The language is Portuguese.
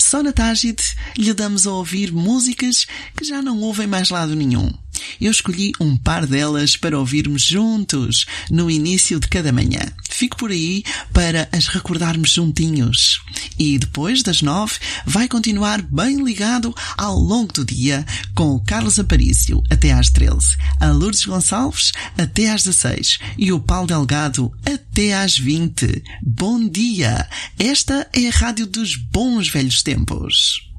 só na Tágide lhe damos a ouvir músicas que já não ouvem mais lado nenhum. Eu escolhi um par delas para ouvirmos juntos no início de cada manhã. Fico por aí para as recordarmos juntinhos. E depois das 9 vai continuar bem ligado ao longo do dia com o Carlos Aparício até às 13, a Lourdes Gonçalves até às 16 e o Paulo Delgado até às 20. Bom dia! Esta é a rádio dos bons velhos tempos.